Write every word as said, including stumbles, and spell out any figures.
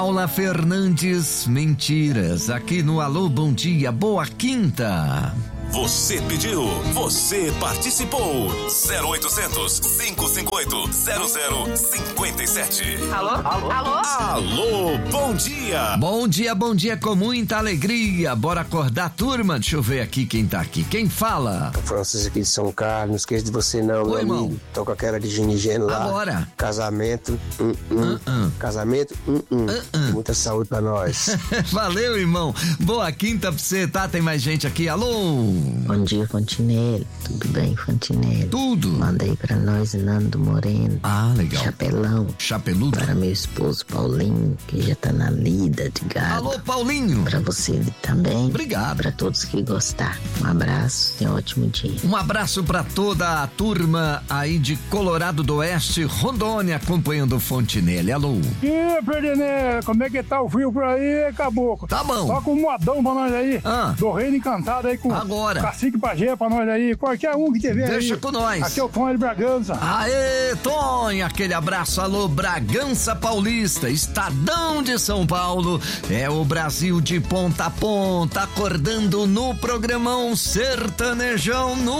Paula Fernandes, Mentiras, aqui no Alô Bom Dia, Boa Quinta. Você pediu, você participou. zero oitocentos, cinco cinco oito, zero zero cinco sete. Alô? Alô? Alô? Alô, bom dia. Bom dia, bom dia com muita alegria. Bora acordar, turma. Deixa eu ver aqui quem tá aqui. Quem fala? Francisco aqui de São Carlos, não esqueça de você não, Oi, meu irmão. amigo. Tô com aquela de Ginigeno lá. Agora. Casamento, hum, hum. Uh-uh. Casamento, hum, hum. Uh-uh. Muita saúde pra nós. Valeu, irmão. Boa quinta pra você, tá? Tem mais gente aqui. Alô? Bom dia, Fontinelli. Tudo bem, Fontinelli? Tudo. Manda aí pra nós, Nando Moreno. Ah, legal. Chapelão. Chapeludo. Para meu esposo Paulinho, que já tá na lida de gado. Alô, Paulinho. Pra você também. Obrigado. Pra todos que gostar. Um abraço e um ótimo dia. Um abraço pra toda a turma aí de Colorado do Oeste, Rondônia, acompanhando o Fontinelli. Alô? E Ferdinand, como é que tá o frio por aí, caboclo? Tá bom. Toca um modão pra nós aí. Ah. Do Reino Encantado aí com Agora. Cacique Pajé pra nós aí. Qualquer um que tiver aí. Deixa com nós. Aqui é o Tom de Bragança. Aê, Tonho, aquele abraço. Alô, Bragança Paulista, Estadão de São Paulo. É o Brasil de ponta a ponta, acordando no programão Sertanejão no